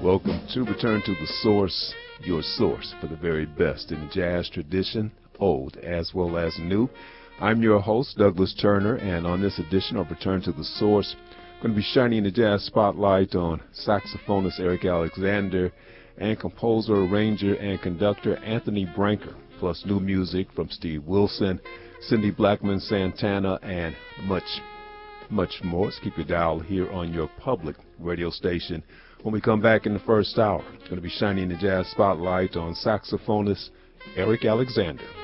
Welcome to Return to the Source, your source for the very best in the jazz tradition, old as well as new. I'm your host, Douglas Turner, and on this edition of Return to the Source, I'm going to be shining the jazz spotlight on saxophonist Eric Alexander and composer, arranger, and conductor Anthony Branca, plus new music from Steve Wilson, Cindy Blackman Santana, and much more. So keep your dial here on your public radio station. When we come back in the first hour, going to be shining the jazz spotlight on saxophonist Eric Alexander.